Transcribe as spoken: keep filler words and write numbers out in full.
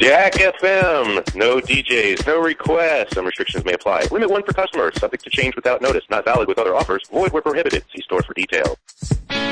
Jack F M. No D Js, no requests. Some restrictions may apply. Limit one per customer. Subject to change without notice. Not valid with other offers. Void where prohibited. See store for details.